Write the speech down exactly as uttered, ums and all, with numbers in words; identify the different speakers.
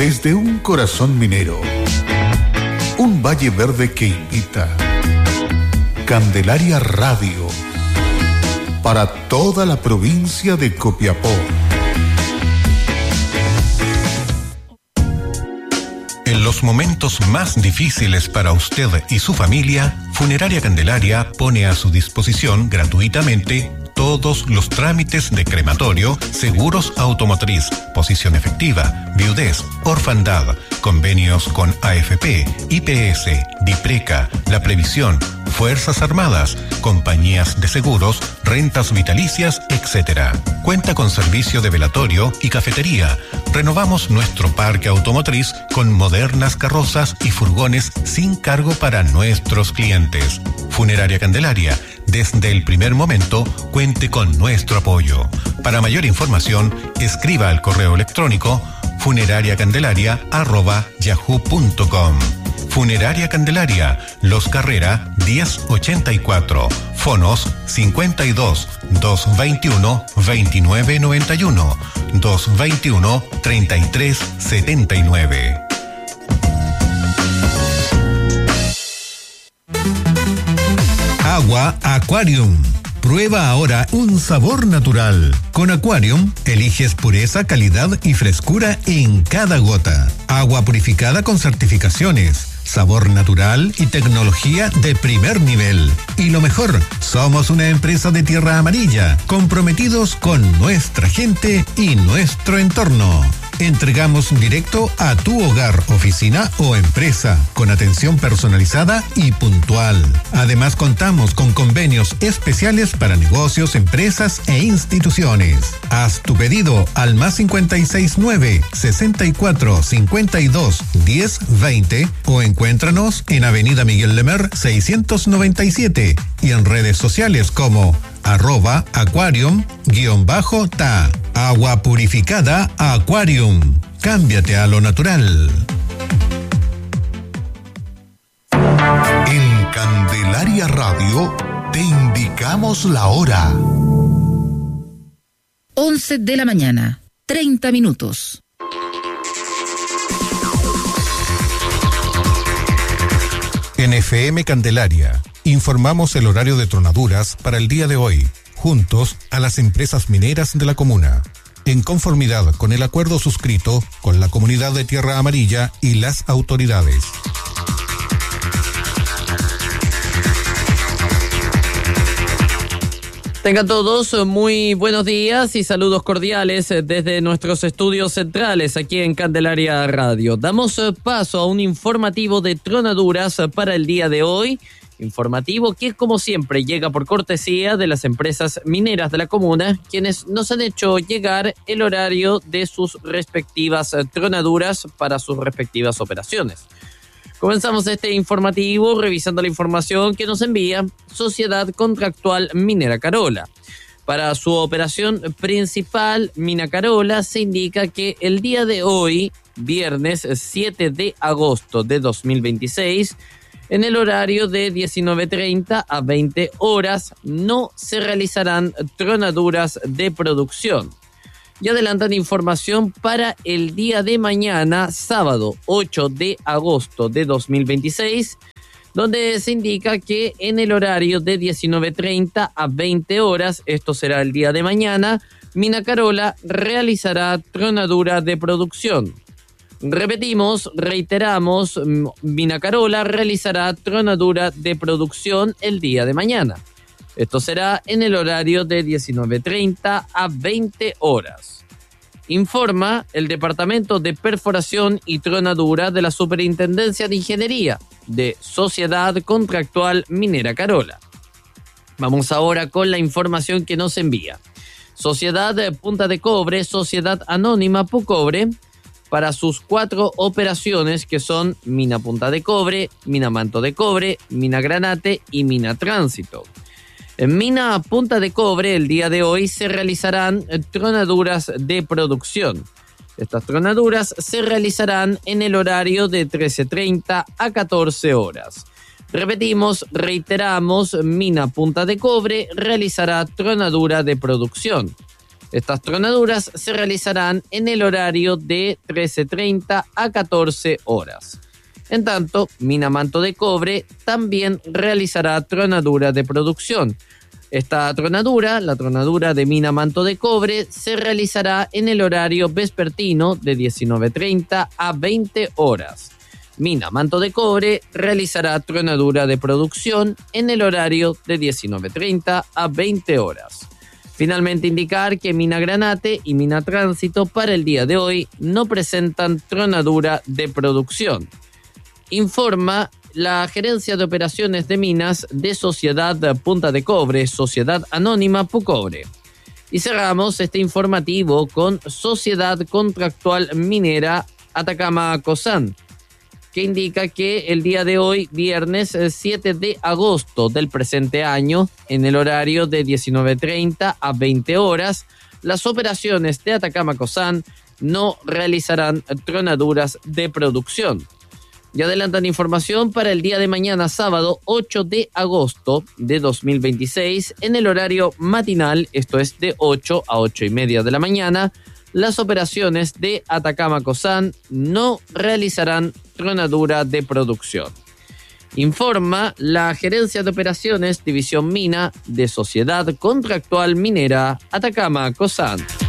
Speaker 1: desde un corazón minero, un valle verde que invita. Candelaria Radio, para toda la provincia de Copiapó.
Speaker 2: En los momentos más difíciles para usted y su familia, Funeraria Candelaria pone a su disposición gratuitamente todos los trámites de crematorio, seguros automotriz, posición efectiva, viudez, orfandad, convenios con A F P, I P S, DIPRECA, La Previsión, Fuerzas Armadas, compañías de seguros, rentas vitalicias, etcétera. Cuenta con servicio de velatorio y cafetería. Renovamos nuestro parque automotriz con modernas carrozas y furgones sin cargo para nuestros clientes. Funeraria Candelaria, desde el primer momento, cuente con nuestro apoyo. Para mayor información, escriba al correo electrónico funerariacandelaria arroba yahoo punto com. Funeraria Candelaria, Los Carrera diez ochenta y cuatro, fonos cincuenta y dos, doscientos veintiuno, veintinueve noventa y uno, doscientos veintiuno, treinta y tres setenta y nueve.
Speaker 3: Agua Aquarium. Prueba ahora un sabor natural. Con Aquarium, eliges pureza, calidad y frescura en cada gota. Agua purificada con certificaciones, sabor natural y tecnología de primer nivel. Y lo mejor, somos una empresa de tierra amarilla, comprometidos con nuestra gente y nuestro entorno. Entregamos directo a tu hogar, oficina o empresa, con atención personalizada y puntual. Además, contamos con convenios especiales para negocios, empresas e instituciones. Haz tu pedido al más cincuenta y seis nueve, sesenta y cuatro, cincuenta y dos, diez, veinte o encuéntranos en Avenida Miguel Lemer seiscientos noventa y siete y en redes sociales como arroba aquarium guión bajo ta. Agua purificada Aquarium. Cámbiate a lo natural.
Speaker 1: En Candelaria Radio te indicamos la hora.
Speaker 4: once de la mañana, treinta minutos.
Speaker 2: En F M Candelaria, informamos el horario de tronaduras para el día de hoy, juntos a las empresas mineras de la comuna, en conformidad con el acuerdo suscrito con la comunidad de Tierra Amarilla y las autoridades.
Speaker 5: Tengan todos muy buenos días y saludos cordiales desde nuestros estudios centrales aquí en Candelaria Radio. Damos paso a un informativo de tronaduras para el día de hoy. Informativo que, como siempre, llega por cortesía de las empresas mineras de la comuna, quienes nos han hecho llegar el horario de sus respectivas tronaduras para sus respectivas operaciones. Comenzamos este informativo revisando la información que nos envía Sociedad Contractual Minera Carola. Para su operación principal, Mina Carola, se indica que el día de hoy, viernes siete de agosto de dos mil veintiséis, en el horario de diecinueve treinta a veinte horas, no se realizarán tronaduras de producción. Y adelantan información para el día de mañana, sábado ocho de agosto de dos mil veintiséis, donde se indica que en el horario de diecinueve treinta a veinte horas, esto será el día de mañana, Mina Carola realizará tronadura de producción. Repetimos, reiteramos, Mina Carola realizará tronadura de producción el día de mañana. Esto será en el horario de diecinueve treinta a veinte horas. Informa el Departamento de Perforación y Tronadura de la Superintendencia de Ingeniería de Sociedad Contractual Minera Carola. Vamos ahora con la información que nos envía Sociedad Punta de Cobre, Sociedad Anónima Pucobre, para sus cuatro operaciones que son Mina Punta de Cobre, Mina Manto de Cobre, Mina Granate y Mina Tránsito. En Mina Punta de Cobre, el día de hoy, se realizarán tronaduras de producción. Estas tronaduras se realizarán en el horario de trece treinta a catorce horas. Repetimos, reiteramos, Mina Punta de Cobre realizará tronadura de producción. Estas tronaduras se realizarán en el horario de trece treinta a catorce horas. En tanto, Mina Manto de Cobre también realizará tronadura de producción. Esta tronadura, la tronadura de Mina Manto de Cobre, se realizará en el horario vespertino de diecinueve treinta a veinte horas. Mina Manto de Cobre realizará tronadura de producción en el horario de diecinueve treinta a veinte horas. Finalmente, indicar que Mina Granate y Mina Tránsito para el día de hoy no presentan tronadura de producción. Informa la Gerencia de Operaciones de Minas de Sociedad Punta de Cobre, Sociedad Anónima Pucobre. Y cerramos este informativo con Sociedad Contractual Minera Atacama Cosán, que indica que el día de hoy, viernes siete de agosto del presente año, en el horario de diecinueve treinta a veinte horas, las operaciones de Atacama Cosán no realizarán tronaduras de producción. Y adelantan información para el día de mañana, sábado ocho de agosto de dos mil veintiséis, en el horario matinal, esto es de ocho a ocho y media de la mañana, las operaciones de Atacama Cosán no realizarán tronadura de producción. Informa la Gerencia de Operaciones División Mina de Sociedad Contractual Minera Atacama Cosán.